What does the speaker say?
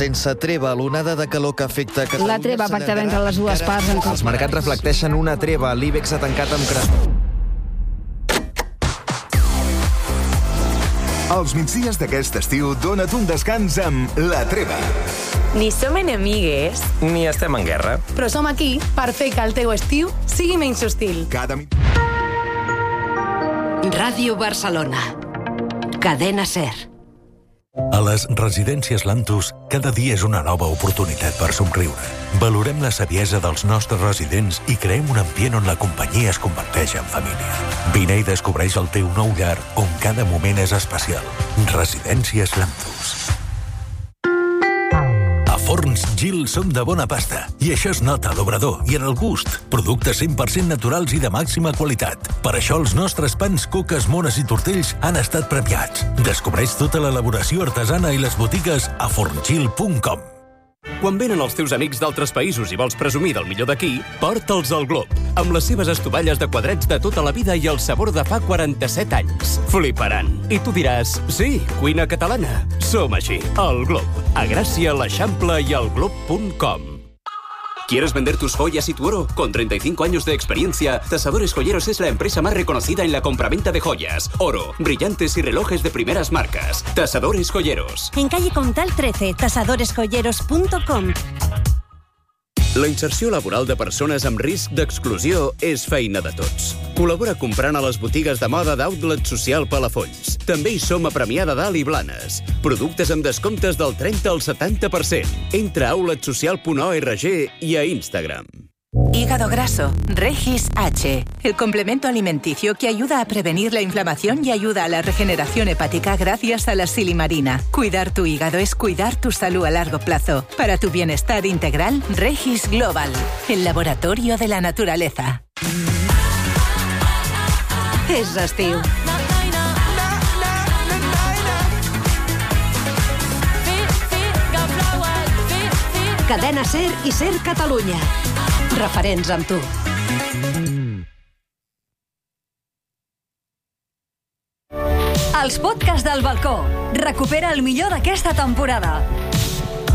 Sense treva, l'onada de calor que afecta Catalunya... La treva pactada entre les dues parts... Els mercats reflecteixen una treva. L'IBEX ha tancat amb Els migdies d'aquest estiu dona't un descans amb La Treva. Ni som enemigues, ni estem en guerra, però som aquí per fer que el teu estiu sigui menys hostil. Ràdio Barcelona. Cadena SER. A les residències Lantus, cada dia és una nova oportunitat per somriure. Valorem la saviesa dels nostres residents i creem un ambient on la companyia es converteix en família. Vine i descobreix el teu nou llar, on cada moment és especial. Residències Lantus. A Forns Gil som de bona pasta, i això es nota a l'obrador i en el gust. Productes 100% naturals i de màxima qualitat. Per això els nostres pans, coques, mones i tortells han estat premiats. Descobreix tota l'elaboració artesana i les botigues a forngil.com. Quan venen els teus amics d'altres països i vols presumir del millor d'aquí, porta'ls al Glob, amb les seves estovalles de quadrets de tota la vida i el sabor de fa 47 anys. Fliparan. I tu diràs, sí, cuina catalana. Som així. El Glob. A Gràcia, l'Eixample i al glob.com. ¿Quieres vender tus joyas y tu oro? Con 35 años de experiencia, Tasadores Joyeros es la empresa más reconocida en la compraventa de joyas, oro, brillantes y relojes de primeras marcas. Tasadores Joyeros. En calle Comtal 13, tasadoresjoyeros.com. La inserció laboral de persones amb risc d'exclusió és feina de tots. Col·labora comprant a les botigues de moda d'Outlet Social Palafolls. També hi som a Premià de Dalt i Blanes. Productes amb descomptes del 30 al 70%. Entra a outlet.social.org i a Instagram. Hígado graso, Regis H, el complemento alimenticio que ayuda a prevenir la inflamación y ayuda a la regeneración hepática gracias a la silimarina. Cuidar tu hígado es cuidar tu salud a largo plazo. Para tu bienestar integral, Regis Global, el laboratorio de la naturaleza. És estiu. Cadena SER i SER Catalunya. Referents amb tu. Els podcasts del balcó. Recupera el millor d'aquesta temporada.